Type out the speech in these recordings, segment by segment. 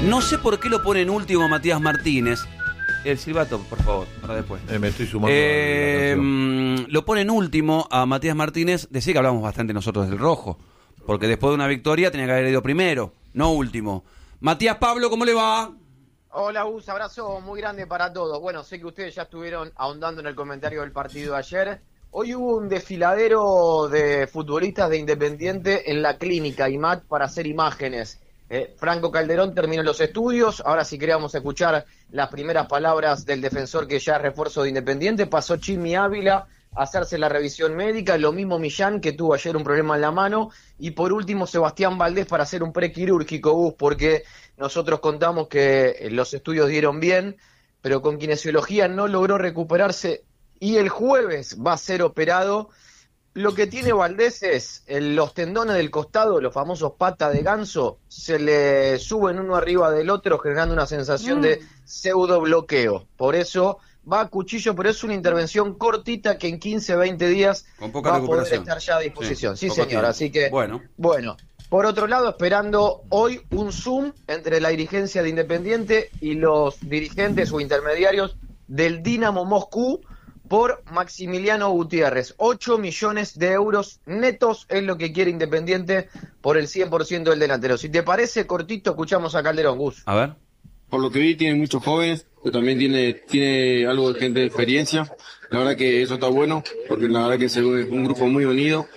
No sé por qué lo pone en último a Matías Martínez. El silbato, por favor, para después. Me estoy sumando a la canción. Lo pone en último a Matías Martínez. Decía que hablamos bastante nosotros del rojo. Porque después de una victoria tenía que haber ido primero, no último. Matías Pablo, ¿cómo le va? Hola Gus, abrazo muy grande para todos. Bueno, sé que ustedes ya estuvieron ahondando en el comentario del partido de ayer. Hoy hubo un desfiladero de futbolistas de Independiente en la clínica IMAT para hacer imágenes. Franco Calderón terminó los estudios, ahora sí queríamos escuchar las primeras palabras del defensor que ya es refuerzo de Independiente. Pasó Chimi Ávila a hacerse la revisión médica, lo mismo Millán, que tuvo ayer un problema en la mano, y por último Sebastián Valdés para hacer un prequirúrgico, Gus, porque nosotros contamos que los estudios dieron bien, pero con kinesiología no logró recuperarse y el jueves va a ser operado. Lo que tiene Valdés es los tendones del costado, los famosos patas de ganso, se le suben uno arriba del otro generando una sensación de pseudo bloqueo. Por eso va a cuchillo, pero es una intervención cortita que en 15, 20 días con poca va a recuperación. poder estar ya a disposición. Sí, poco señor, tiempo. así que Bueno. Por otro lado, esperando hoy un Zoom entre la dirigencia de Independiente y los dirigentes o intermediarios del Dinamo Moscú por Maximiliano Gutiérrez. 8 millones de euros netos es lo que quiere Independiente por el 100% del delantero. Si te parece cortito, escuchamos a Calderón, Gus. A ver. Por lo que vi, tiene muchos jóvenes, pero también tiene algo de gente de experiencia. La verdad que eso está bueno, porque la verdad que es un grupo muy unido.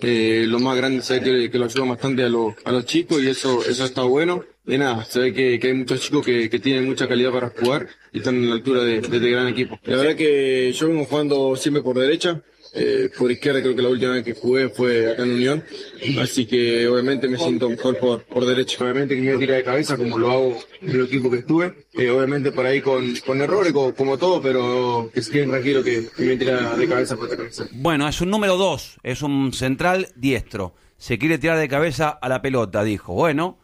Lo más grande es que lo ayuda bastante a los chicos y eso está bueno. De nada, se ve que hay muchos chicos que tienen mucha calidad para jugar y están a la altura de este gran equipo. La verdad que yo vengo jugando siempre por derecha. Por izquierda creo que la última vez que jugué fue acá en Unión, así que obviamente me siento mejor por derecha. Obviamente que me tira de cabeza como lo hago en el equipo que estuve, obviamente por ahí con errores como todo, pero que se queden tranquilo que me tira de cabeza por cabeza. Bueno, es un número 2, es un central diestro. Se quiere tirar de cabeza a la pelota, dijo. Bueno,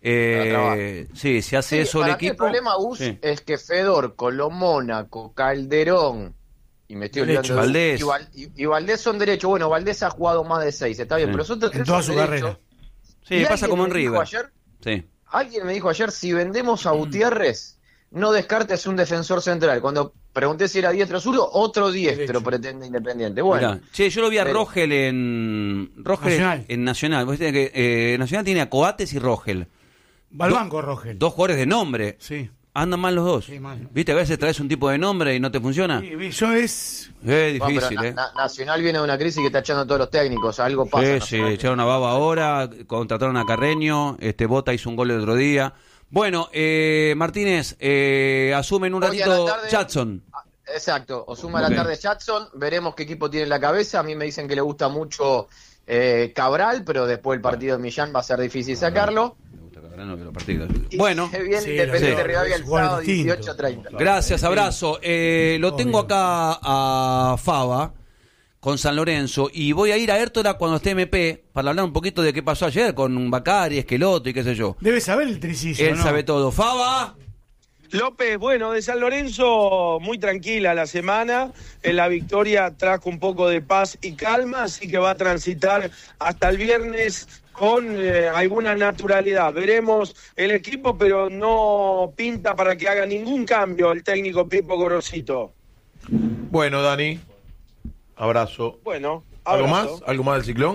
sí, si hace eso el para mí equipo. El problema, Gus, es que Fedor, Colomónaco, Calderón, y me estoy olvidando Valdés. Y Valdés son derechos. Bueno, Valdés ha jugado más de 6, está bien, pero son tres en toda son su derechos. carrera. Sí, Y pasa como en alguien me dijo River. ayer, Sí. Alguien me dijo ayer, si vendemos a Gutiérrez, no descartes un defensor central. Cuando pregunté si era diestro o zurdo, otro diestro Derecho. pretende Independiente. Bueno, Mirá. Che, yo lo vi a pero- Rogel en Nacional. en Nacional. Vos viste que Nacional tiene a Coates y Rogel. Va al banco, Rogel. Dos jugadores de nombre. Sí. Andan mal los dos. Sí, mal. ¿Viste? A veces traes un tipo de nombre y no te funciona. Sí, eso es... Es bueno, difícil, pero Nacional viene de una crisis que está echando a todos los técnicos. Algo pasa. Sí, sí, Nacional. echaron a Baba ahora, contrataron a Carreño, Bota hizo un gol el otro día. Bueno, Martínez, asume en un Hoy a ratito la tarde- Jackson. Exacto, o suma Ok. la tarde Jackson, veremos qué equipo tiene en la cabeza. A mí me dicen que le gusta mucho Cabral, pero después del partido de Millán va a ser difícil sacarlo. Me gusta Cabrano que los partidos. Y Bueno, se viene Sí, Independiente lo- Rivadavia el jugar sábado distinto. 18:30. gracias, abrazo. Lo tengo Obvio. acá a Fava con San Lorenzo y voy a ir a Hértola cuando esté MP para hablar un poquito de qué pasó ayer con Bacari, Esqueloto y qué sé yo. Debe saber el tricillo, Él ¿no? sabe todo. Fava. López, bueno, de San Lorenzo muy tranquila la semana, en la victoria trajo un poco de paz y calma, así que va a transitar hasta el viernes con alguna naturalidad. Veremos el equipo, pero no pinta para que haga ningún cambio el técnico Pipo Gorosito. Bueno, Dani, abrazo. Bueno, ¿Algo abrazo. más? ¿Algo más del ciclón?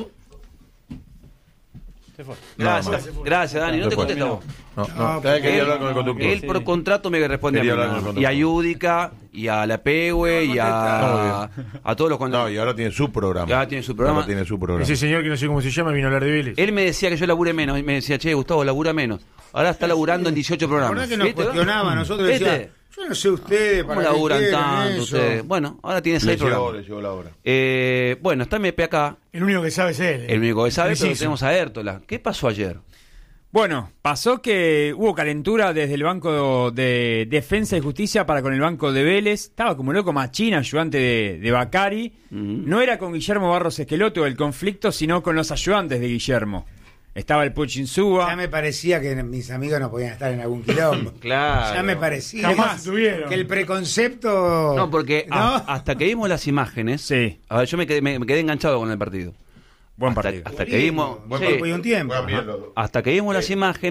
Nada Gracias, más. gracias, Dani. No Se te fue. contesta vos. No, quería hablar con el conductor. Él por contrato me responde Quería a mí, hablar con el ¿no? conductor. Y a Yudica, y a la Pegue, y a todos los No, conductores. y ahora tiene su programa. Ya tiene su programa. Ahora tiene su programa. Ese señor que no sé cómo se llama vino a hablar de Vélez. Él me decía que yo labure menos. Y me decía, che, Gustavo, labura menos. Ahora está laburando en 18 La programas. verdad que nos ¿Viste? cuestionaba, nosotros ¿Viste? decíamos, yo no sé ustedes, ¿Cómo para qué laburan quieren tanto eso. ustedes? Bueno, ahora tiene 6 Le programas. llegó la hora. Bueno, está MP acá. El único que sabe es él. El único que sabe, pero Preciso. tenemos a Hértola. ¿Qué pasó ayer? Bueno, pasó que hubo calentura desde el Banco de Defensa y Justicia para con el Banco de Vélez. Estaba como loco Machín, ayudante de Bacari. No era con Guillermo Barros Esqueloto el conflicto, sino con los ayudantes de Guillermo. Estaba el Puchinsúa. Ya me parecía que mis amigos no podían estar en algún quilombo. Claro. Ya me parecía Jamás tuvieron. que el preconcepto... No, porque ¿No? hasta que vimos las imágenes, Sí. a ver, yo me quedé enganchado con el partido. Buen Hasta- partido. Hasta que vimos, Buen sí, tiempo y un tiempo. Juegan bien los dos. hasta que vimos las imágenes,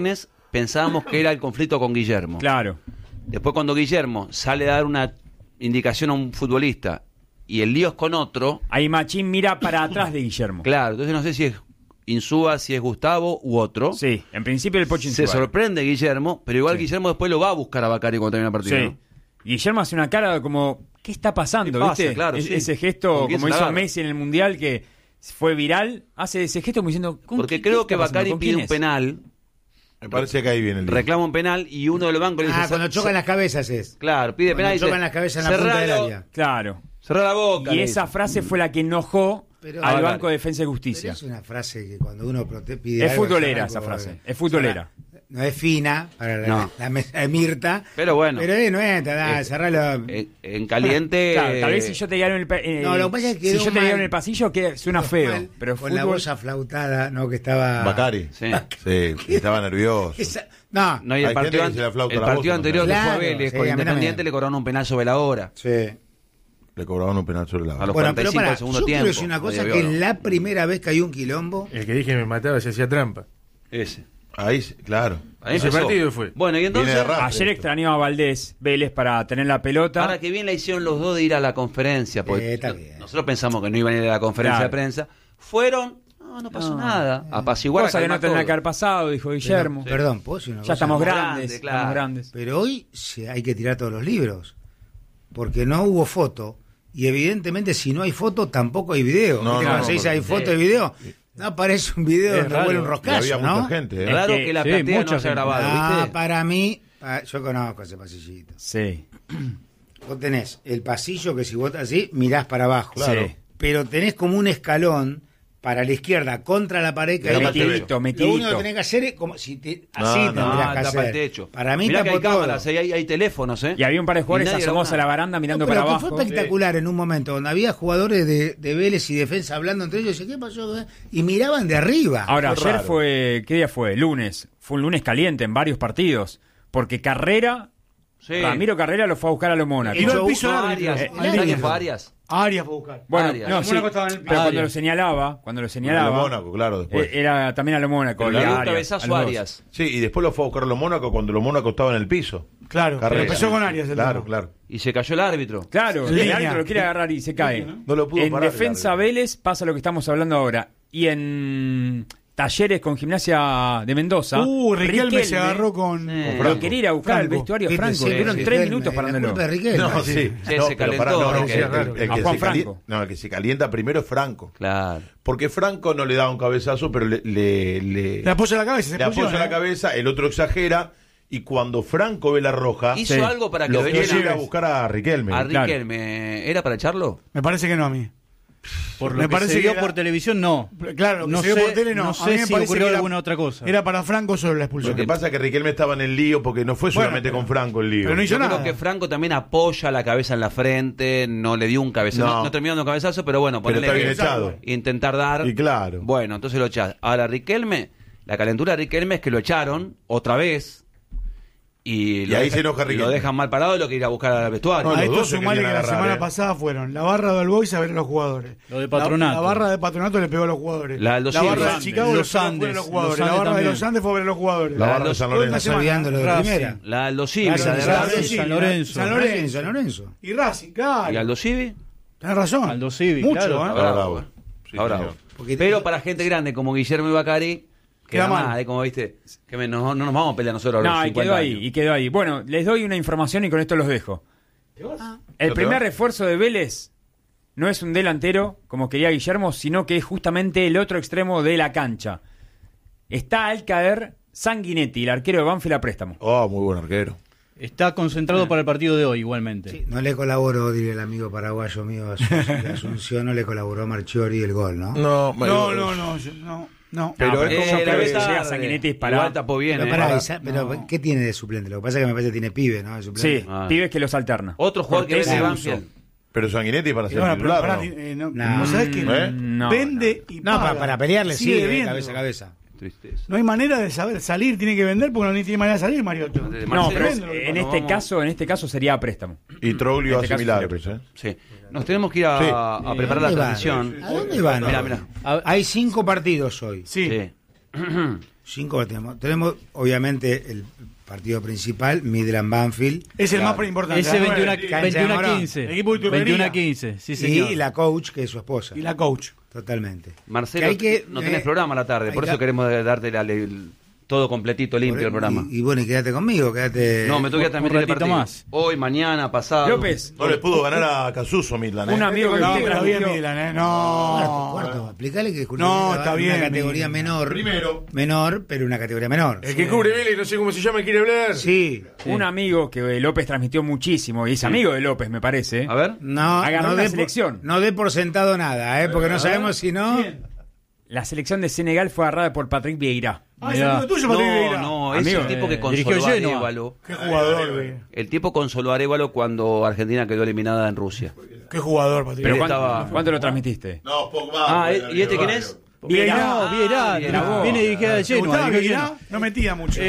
pensábamos que era el conflicto con Guillermo. Claro. Después cuando Guillermo sale a dar una indicación a un futbolista y el lío es con otro, Ahí Machín mira para atrás de Guillermo. claro, entonces no sé si es Insúa, si es Gustavo u otro. Sí, en principio el Pocho Se Insúa. sorprende Guillermo, pero igual Sí. Guillermo después lo va a buscar a Bacari cuando termina el partido. Sí. ¿no? Guillermo hace una cara como, ¿qué está pasando? ¿Qué pasa? ¿Viste? Claro, sí. Ese gesto, ¿Con quién como se la hizo agarra? Messi en el Mundial, que fue viral, hace ese gesto como diciendo... ¿con Porque quién- creo qué que está pasando? Bacari ¿Con pide quién un es? penal, Me parece que ahí viene el lío. reclama un penal y uno de los bancos le dice... Cuando chocan las cabezas es. Claro, pide Cuando penal y dice... chocan las cabezas en la punta del "Cerralo, área". Claro. cerrá la boca. Y le esa dice. frase fue la que enojó Pero- al Bacari. Banco de Defensa y Pero Justicia. es una frase que cuando uno pide Es algo, futbolera algo, esa frase, es futbolera. No es fina para No. la mesa de Mirta. Pero bueno. Pero no entra, cerralo. En caliente... Claro, tal vez si yo te diera en el No, lo que pasa es que si quedó yo te diera mal. en el pasillo que suena feo, Mal, pero con la fútbol- voz aflautada, ¿no? Que estaba. Bacari. Sí. Sí, y estaba nervioso. No, No, y el Hay partido, gente que se le flauta el la partido voz, anterior que Claro, fue a Vélez sí, con a mí también. Independiente le cobraron un penal sobre la hora. sí. Le cobraban un penal sobre la A los Bueno, pero 45 para, del segundo yo tiempo. quiero decir una cosa, Ahí que vio, ¿no? la primera vez que hay un quilombo, El que dije me mataba se hacía trampa. Ese. Ahí, sí, claro. Ahí Ese empezó. partido fue. Bueno, y entonces... Viene de arrastre. Ayer extrañó a Valdés Vélez para tener la pelota. Ahora que bien la hicieron los dos de ir a la conferencia, porque está bien. nosotros pensamos que no iban a ir a la conferencia Claro. de prensa, fueron, no pasó nada, apaciguar Cosa que no tendría que haber pasado, dijo Guillermo. perdón, ¿puedo decir una Ya cosa? estamos Estamos grandes, grandes, claro. estamos grandes. Pero hoy hay que tirar todos los libros, porque no hubo foto, y evidentemente si no hay foto tampoco hay video. No, ¿Viste no, cuando se no, dice hay porque- foto y video? No aparece un video Es donde raro. huele un Y roscazo, había ¿no? mucha gente, Es ¿eh? raro Es que- que la sí, platea mucha no se ha gente. grabado, Ah, ¿viste? para mí, yo conozco ese pasillito. Sí. Vos tenés el pasillo que si vos así, mirás para abajo. Claro. Sí. Pero tenés como un escalón para la izquierda contra la pared que Pero hay. Metidito, Lo único que metidito. tenés que hacer es como si te, No, así no, tendrías que tapa hacer. el techo. Para mí Mirá que hay tapó todo. cámaras, hay teléfonos, ¿eh? Y había un par de jugadores Y nadie asomados grabó a la nada. baranda mirando No, pero para que abajo. fue espectacular en un momento donde había jugadores de Vélez y defensa hablando entre ellos. Y decía, ¿qué pasó? Y miraban de arriba. Ahora, Fue ayer raro. fue, ¿qué día fue? Lunes. Fue un lunes caliente en varios partidos. Porque Carrera, Sí. Ramiro Carrera lo fue a buscar a los Mónacos. Tiró al piso No, al árbitro. Arias. Al ¿Sabes quién árbitro. fue Arias? Arias fue a buscar. Bueno, Arias. no, El sí, Mónaco estaba en el piso. pero cuando Arias. lo señalaba, Mónaco, claro, después. era también a los Mónacos. Pero le y dio a un Arias, cabezazo a los a dos. Arias. Sí, y después lo fue a buscar a los Mónacos cuando los Mónacos estaban en el piso. Claro, pero Carrera. empezó con Arias. el Claro, tema. claro. Y se cayó el árbitro. Claro, En el línea. árbitro lo quiere agarrar y se cae. No lo pudo En parar el defensa árbitro. Vélez pasa lo que estamos hablando ahora. Y en Talleres con Gimnasia de Mendoza. Riquelme se agarró con Sí. Lo quería ir a buscar al Franco. vestuario Viste, Franco. sí, Tuvieron sí, 3 Riquelme, minutos la parándolo. culpa de Riquelme. No, sí. Sí, No, se pero calentó, pará, no, Riquelme. el A que Juan se Franco. no, el que se calienta primero es Franco. Claro. Porque Franco no le da un cabezazo, pero le Le apoya la cabeza. se le apoya expulsiona, la cabeza, el otro exagera, y cuando Franco ve la roja, Hizo Sí. algo para que lo lo quiere echen ir a buscar a Riquelme. a Claro. Riquelme. ¿Era para echarlo? Me parece que no a mí. Por Me lo que parece se que vio era- por televisión, no. Claro, lo que No se vio sé- por tele no. no A sé mí me si parece ocurrió que era- alguna otra cosa. Era para Franco solo la Lo expulsión. que pasa es que Riquelme estaba en el lío porque no fue solamente pero- con Franco el lío. pero no hizo Yo creo nada. que Franco también apoya la cabeza en la frente, no le dio un cabezazo. No. No terminó dando un cabezazo, pero bueno, Pero ponele está bien que echado. intentar dar. Y claro. Bueno, entonces lo echás. Ahora, Riquelme, la calentura de Riquelme es que lo echaron otra vez. Y ahí se enoja Riquelme. Lo dejan mal parado y lo que ir a buscar al vestuario. No, A los esto dos se sumale que querían la agarrar, semana ¿eh? pasada fueron la barra de Albois a ver a los jugadores. Lo de Patronato. La barra de Patronato le pegó a los jugadores. La Aldo La Civi. barra de Los Chicago Andes. le pegó a Los los jugadores. Andes La barra de también. los Andes fue a ver a los jugadores. La La barra de Aldo- San Toda una Lorenzo. Estás semana. olvidando lo de Racing. primera. La Aldo Civi, Claro, la de San Racing. Lorenzo. San Lorenzo. San San Lorenzo. Lorenzo. Y Racing, claro. ¿Y Aldo Civi? Tenés razón. Aldo Civi, Mucho, claro. ¿eh? Ahora bravo. Sí, Ahora, señor. Porque- pero para gente grande como Guillermo y Bacari, Queda queda mal. mal, como viste, que no nos vamos a pelear nosotros a los No, y 50 quedó ahí, años. y quedó ahí. Bueno, les doy una información y con esto los dejo. El ¿Te primer vas? refuerzo de Vélez no es un delantero, como quería Guillermo, sino que es justamente el otro extremo de la cancha. Está al caer Sanguinetti, el arquero de Banfield a préstamo. Oh, muy buen arquero. Está concentrado para el partido de hoy, igualmente. Sí, no le colaboró, diría el amigo paraguayo mío de Asunción, no le colaboró a Marchiori el gol, ¿no? No, No. Pero es como otra que- vez tarde. llega Sanguinetti disparado. Igual tapó bien, Pero, ¿eh? pará, Ahora- pero ¿qué tiene de suplente? Lo que pasa es que me parece que tiene pibe, ¿no? De suplente. Sí, Ah. pibes que los alterna. Otro jugador que Cortés vende y Banfield. Uso. Pero Sanguinetti para ser Bueno, pero titular, pará, ¿no? No. ¿vos sabés que ¿Eh? No, vende y No, paga? para pelearle Sigue sí, debiendo. cabeza a cabeza. Tristeza. No hay manera de saber salir, tiene que vender porque no tiene manera de salir, Mariotto. No, Marcelo, pero Tremendo lo que en pasa. en este caso sería a préstamo. Y Troglio En este hace caso milagros, ¿eh? Sí. Nos tenemos que ir a, Sí. a preparar la ¿A dónde van? transmisión. ¿A dónde van? Mirá, mirá. Hay 5 partidos hoy. Sí. Sí. 5 tenemos obviamente el partido principal, Midland Banfield. Es el más importante. Ese 21 Cancha de Morón. 21-15. Equipo de Turbería. 21-15, sí, señor. Y la coach, que es su esposa. Y la coach. Totalmente. Marcelo, no tenés programa a la tarde, por hay eso que- queremos darte todo completito, limpio el programa. Y bueno, y quédate conmigo, quédate. No, me tengo que transmitir el ratito partido. más. Hoy, mañana, pasado. López, No le pudo ganar a Casuso Midland. un amigo que No, usted pero bien, transmitió- Milan, Cuarto, explícale que No, está una bien, categoría menor. Primero. Menor, pero una categoría menor. El que cubre Vélez, no sé cómo se llama, quiere hablar. Sí. Un amigo que López transmitió muchísimo, y es amigo de López, me parece. A ver. No, Agarró no la dé selección. no dé por sentado nada, porque no sabemos si no. La selección de Senegal fue agarrada por Patrick Vieira. Ah, es Mirá. amigo tuyo, Patrick Vieira. No, es Amigo, el tipo que dirigió consoló a Genoa. Arévalo. Qué jugador, güey. El tipo consoló a Arévalo cuando Argentina quedó eliminada en Rusia. Qué jugador, Patrick. Pero Él ¿cuándo, estaba- ¿cuándo lo transmitiste? No, Pogba. Ah, ¿y este quién es? Vieira, Vieira. viene dirigida de ¿Te Genoa. gustaba dirigió Vieira? Genoa. No metía mucho.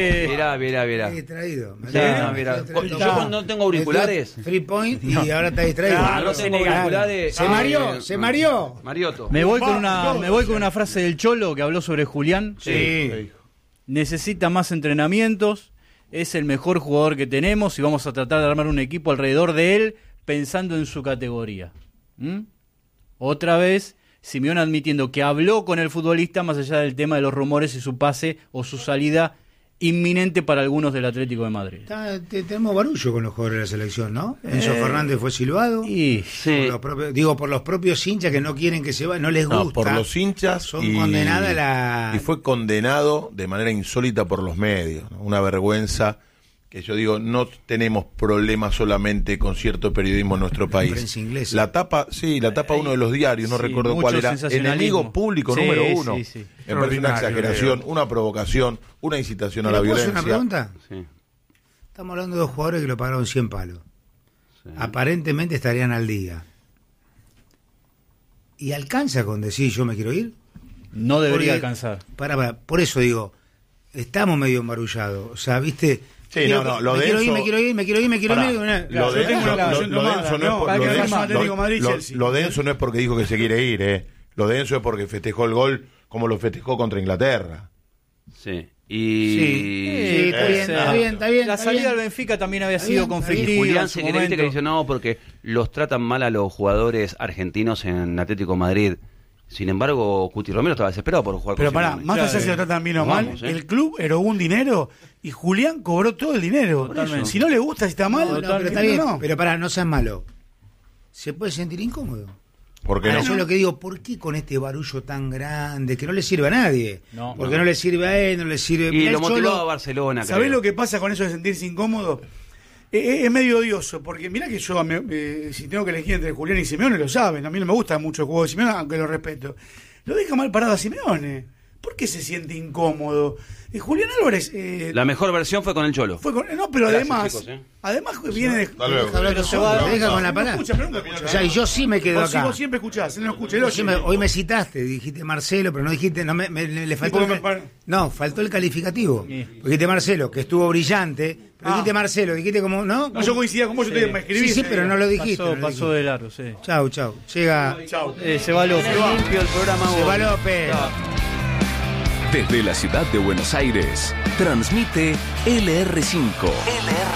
Mirá. Qué distraído. Sí, no, mirá. Yo cuando no tengo auriculares. Free point y ahora está distraído. Claro, No tengo auriculares. Se mareó, se mareó. Marioto. Me voy con todo, una frase del Cholo que habló sobre Julián. Sí. Necesita más entrenamientos, es el mejor jugador que tenemos y vamos a tratar de armar un equipo alrededor de él pensando en su categoría. ¿Mm? Otra vez, Simeone admitiendo que habló con el futbolista más allá del tema de los rumores y su pase o su salida inminente para algunos del Atlético de Madrid. Tenemos barullo con los jugadores de la selección, ¿no? Enzo Fernández fue silbado. Y Sí. Por los propios hinchas que no quieren que se vaya, no les gusta. No, por los hinchas. Son condenadas a la. Y fue condenado de manera insólita por los medios. ¿No? Una vergüenza que yo digo, no tenemos problemas solamente con cierto periodismo en nuestro país. Prensa inglesa. La tapa uno de los diarios, no sí, recuerdo mucho cuál era. sensacionalismo. Enemigo público Sí, número uno. sí, sí. Me parece una Extraordinario, exageración, una provocación, una incitación a la ¿Puedo hacer violencia. una pregunta? Sí. Estamos hablando de dos jugadores que lo pagaron 100 palos. Aparentemente estarían al día. ¿Y alcanza con decir yo me quiero ir? no debería Porque- alcanzar. Por eso digo, estamos medio embarullados. O sea, ¿viste? Sí, no, lo me de quiero ir, Enzo- me quiero ir, me quiero ir, me quiero Pará, ir. Lo Claro, de yo tengo Enzo- una posición lo de tomada, Enzo no es ¿no? por- Para lo que de vaya Enzo- Atlético Madrid, lo- Chelsea. lo de Enzo no es porque dijo que se quiere ir, Lo de Enzo es porque festejó el gol como lo festejó contra Inglaterra. Sí. Sí, está bien, está bien, está bien. La está salida bien. al Benfica también había Está sido bien, está conflictiva. bien. Julián en su Sequeira, viste que momento. dice no, porque los tratan mal a los jugadores argentinos en Atlético de Madrid. Sin embargo, Cuti Romero estaba desesperado por jugar Pero con pará, Simeone. más allá si lo tratan bien o Nos mal, vamos, el club erogó un dinero y Julián cobró todo el dinero. Totalmente. Si no le gusta, si está mal, No, pero está bien. no. Pero pará, no seas malo. ¿Se puede sentir incómodo? Porque Ahora, no. yo lo que digo, ¿por qué con este barullo tan grande que no le sirve a nadie? No. Porque no le sirve a él, no le sirve. Y Mirá, lo el motivó Cholo- a Barcelona, ¿Sabés creo. lo que pasa con eso de sentirse incómodo? Es medio odioso, porque mirá que yo, si tengo que elegir entre Julián y Simeone, lo saben. A mí no me gusta mucho el juego de Simeone, aunque lo respeto. Lo deja mal parado a Simeone. ¿Por qué se siente incómodo? Julián Álvarez La mejor versión fue con el Cholo. fue con... No, pero Gracias, además, chicos, viene de... Hasta luego. Deja hablar Pero se solo, va- te deja con la No parada. escucha, pero nunca escucha. O sea, y yo sí me quedo Vos, acá. vos siempre escuchás, él no escucha. Él Yo oye. sí hoy me citaste, dijiste Marcelo, pero no dijiste, no le faltó. porque me No, faltó el calificativo. Sí. Porque dijiste Marcelo, que estuvo brillante. Pero dijiste Marcelo, dijiste como, ¿no? No, yo coincidía con vos, yo te me escribí. Sí, sí, pero no lo dijiste. Pasó, no lo pasó de largo, sí. dijiste. Chau, chau. Llega. Chao. Se va López. Limpio el programa Se hoy. va López. Desde la ciudad de Buenos Aires, transmite LR5.